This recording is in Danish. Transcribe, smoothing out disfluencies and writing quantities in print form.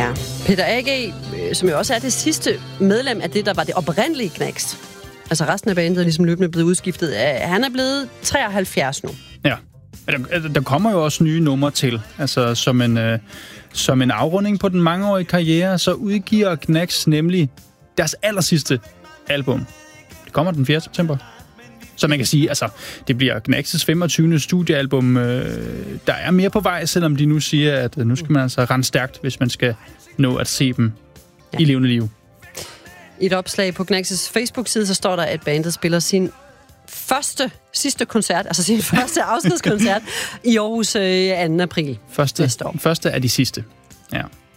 Ja. Peter A.G., som jo også er det sidste medlem af det, der var det oprindelige Knaxt. Altså resten af bandet er ligesom løbende blevet udskiftet. Han er blevet 73 nu. Ja. Der kommer jo også nye numre til. Altså som en afrunding på den mangeårige karriere, så udgiver Knaxt nemlig deres allersidste album. Det kommer den 4. september. Så man kan sige, altså, det bliver Knaxts 25. studiealbum. Der er mere på vej, selvom de nu siger, at nu skal man altså rende stærkt, hvis man skal nå at se dem i levende liv. I et opslag på Knaxts Facebook-side, så står der, at bandet spiller sin sidste koncert, altså sin første afskedskoncert i Aarhus 2. april. Første af de sidste. Ja.